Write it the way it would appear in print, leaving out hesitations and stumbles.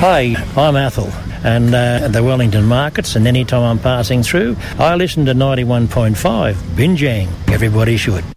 Hi, I'm Athol, and the Wellington markets, and anytime I'm passing through, I listen to 91.5, Binjang. Everybody should.